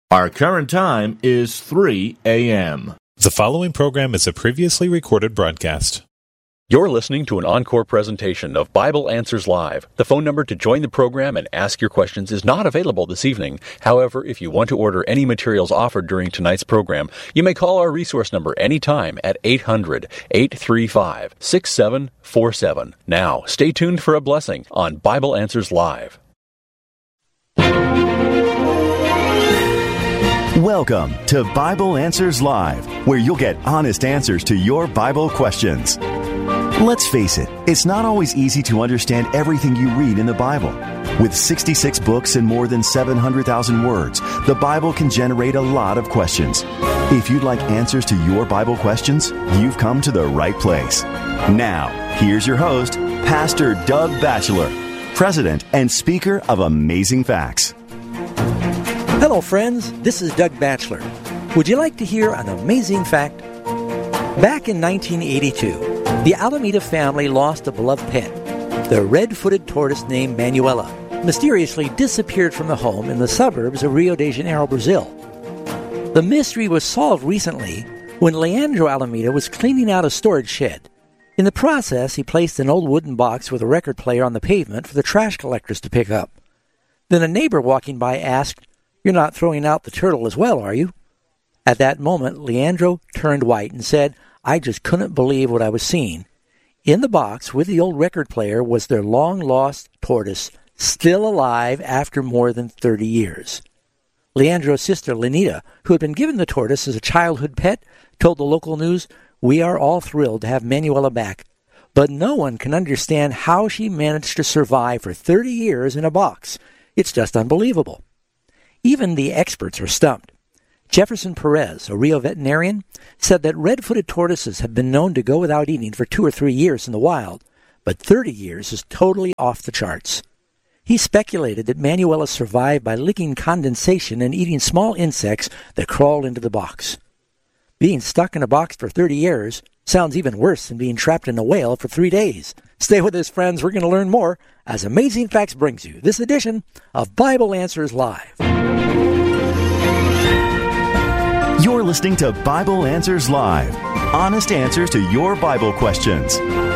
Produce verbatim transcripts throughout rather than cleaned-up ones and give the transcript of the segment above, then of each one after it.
Our current time is three a.m. The following program is a previously recorded broadcast. You're listening to an encore presentation of Bible Answers Live. The phone number to join the program and ask your questions is not available this evening. However, if you want to order any materials offered during tonight's program, you may call our resource number anytime at eight hundred, eight three five, six seven four seven. Now, stay tuned for a blessing on Bible Answers Live. Welcome to Bible Answers Live, where you'll get honest answers to your Bible questions. Let's face it, it's not always easy to understand everything you read in the Bible. With sixty-six books and more than seven hundred thousand words, the Bible can generate a lot of questions. If you'd like answers to your Bible questions, you've come to the right place. Now, here's your host, Pastor Doug Batchelor, President and Speaker of Amazing Facts. Hello, friends. This is Doug Batchelor. Would you like to hear an amazing fact? Back in nineteen eighty-two, the Alameda family lost a beloved pet. The red-footed tortoise named Manuela mysteriously disappeared from the home in the suburbs of Rio de Janeiro, Brazil. The mystery was solved recently when Leandro Alameda was cleaning out a storage shed. In the process, he placed an old wooden box with a record player on the pavement for the trash collectors to pick up. Then a neighbor walking by asked, "You're not throwing out the turtle as well, are you?" At that moment, Leandro turned white and said, "I just couldn't believe what I was seeing." In the box with the old record player was their long-lost tortoise, still alive after more than thirty years. Leandro's sister, Lenita, who had been given the tortoise as a childhood pet, told the local news, "We are all thrilled to have Manuela back, but no one can understand how she managed to survive for thirty years in a box. It's just unbelievable." Even the experts are stumped. Jefferson Perez, a Rio veterinarian, said that red-footed tortoises have been known to go without eating for two or three years in the wild, but thirty years is totally off the charts. He speculated that Manuela survived by licking condensation and eating small insects that crawled into the box. Being stuck in a box for thirty years sounds even worse than being trapped in a whale for three days. Stay with us, friends. We're going to learn more as Amazing Facts brings you this edition of Bible Answers Live. You're listening to Bible Answers Live, honest answers to your Bible questions.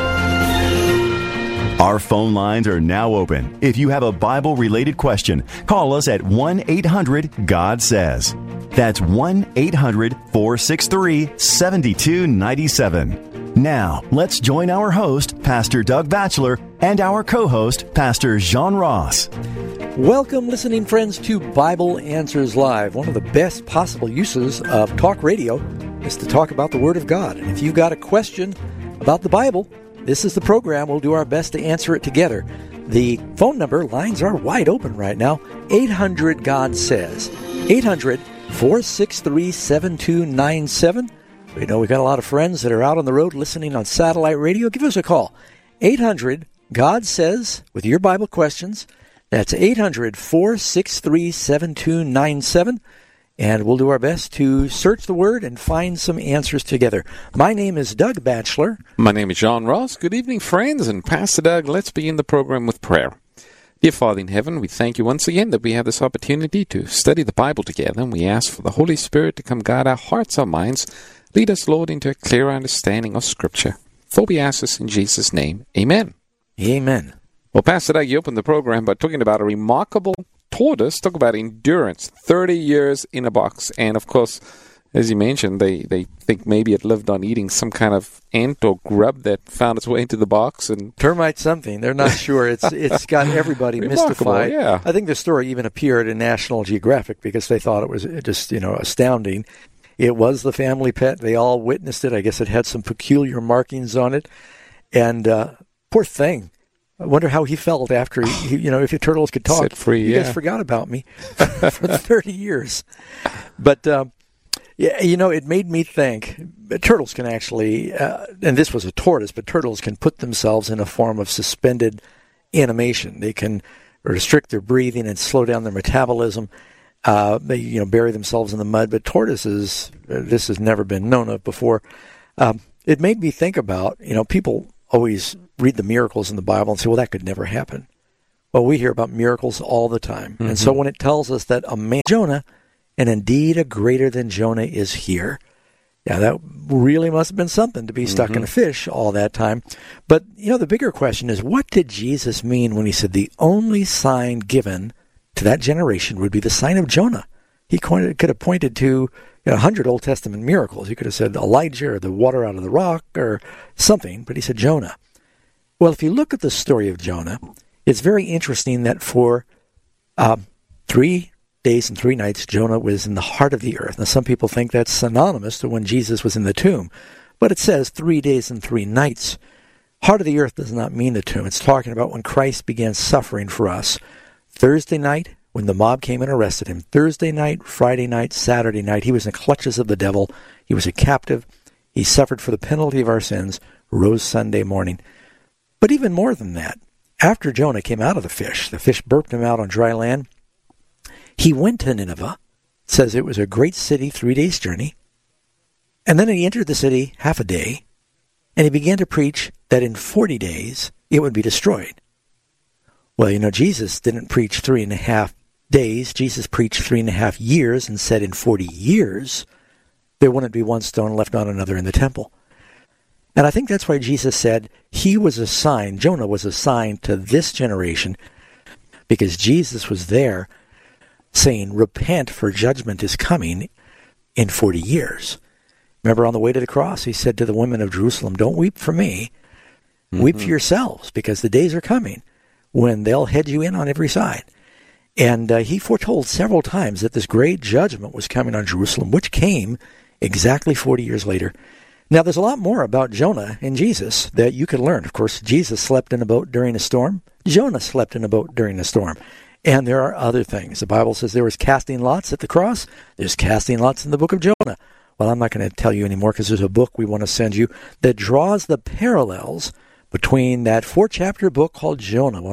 Our phone lines are now open. If you have a Bible-related question, call us at one eight hundred God says. That's one eight hundred four six three seven two nine seven. Now, let's join our host, Pastor Doug Batchelor, and our co-host, Pastor John Ross. Welcome, listening friends, to Bible Answers Live. One of the best possible uses of talk radio is to talk about the Word of God. And if you've got a question about the Bible, this is the program. We'll do our best to answer it together. The phone number, lines are wide open right now, eight hundred God says. eight hundred four six three seven two nine seven. We know we've got a lot of friends that are out on the road listening on satellite radio. Give us a call. eight hundred God says with your Bible questions. That's eight hundred four six three seven two nine seven. And we'll do our best to search the Word and find some answers together. My name is Doug Batchelor. My name is John Ross. Good evening, friends. And Pastor Doug, let's begin the program with prayer. Dear Father in heaven, we thank you once again that we have this opportunity to study the Bible together. And we ask for the Holy Spirit to come guide our hearts, our minds. Lead us, Lord, into a clear understanding of Scripture. For we ask this in Jesus' name. Amen. Amen. Well, Pastor Doug, you opened the program by talking about a remarkable tortoise. Talk about endurance. thirty years in a box. And, of course, as you mentioned, they, they think maybe it lived on eating some kind of ant or grub that found its way into the box. And termite something. They're not sure. It's It's got everybody mystified. Yeah. I think the story even appeared in National Geographic because they thought it was just, you know, astounding. It was the family pet. They all witnessed it. I guess it had some peculiar markings on it. And uh, poor thing. I wonder how he felt after, he, you know, if the turtles could talk. Set free, you yeah. guys forgot about me for thirty years. But, um, yeah, you know, it made me think, turtles can actually, uh, and this was a tortoise, but turtles can put themselves in a form of suspended animation. They can restrict their breathing and slow down their metabolism. Uh, they, you know, bury themselves in the mud. But tortoises, uh, this has never been known of before. Um, it made me think about, you know, people always read the miracles in the Bible and say, well, that could never happen. Well, we hear about miracles all the time. Mm-hmm. And so when it tells us that a man, Jonah, and indeed a greater than Jonah is here. Yeah, that really must have been something to be stuck mm-hmm. in a fish all that time. But, you know, the bigger question is, what did Jesus mean when he said the only sign given to that generation would be the sign of Jonah? He could have pointed to you know, a hundred Old Testament miracles. He could have said Elijah or the water out of the rock or something, but he said Jonah. Well, if you look at the story of Jonah, it's very interesting that for uh, three days and three nights, Jonah was in the heart of the earth. Now, some people think that's synonymous to when Jesus was in the tomb, but it says three days and three nights. Heart of the earth does not mean the tomb. It's talking about when Christ began suffering for us. Thursday night, when the mob came and arrested him. Thursday night, Friday night, Saturday night, he was in the clutches of the devil. He was a captive. He suffered for the penalty of our sins, rose Sunday morning. But even more than that, after Jonah came out of the fish, the fish burped him out on dry land, he went to Nineveh, says it was a great city, three days' journey, and then he entered the city half a day, and he began to preach that in forty days it would be destroyed. Well, you know, Jesus didn't preach three and a half days. Jesus preached three and a half years and said in forty years there wouldn't be one stone left on another in the temple. And I think that's why Jesus said he was a sign, Jonah was a sign to this generation, because Jesus was there saying, repent, for judgment is coming in forty years. Remember on the way to the cross, he said to the women of Jerusalem, don't weep for me, mm-hmm. weep for yourselves, because the days are coming when they'll head you in on every side. And uh, he foretold several times that this great judgment was coming on Jerusalem, which came exactly forty years later. Now, there's a lot more about Jonah and Jesus that you can learn. Of course, Jesus slept in a boat during a storm. Jonah slept in a boat during a storm. And there are other things. The Bible says there was casting lots at the cross. There's casting lots in the book of Jonah. Well, I'm not going to tell you anymore because there's a book we want to send you that draws the parallels between that four-chapter book called Jonah,